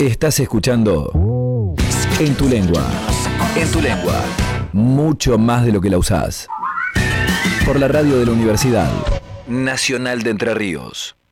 Estás escuchando En tu lengua. En tu lengua. Mucho más de lo que la usás. Por la radio de la Universidad Nacional de Entre Ríos.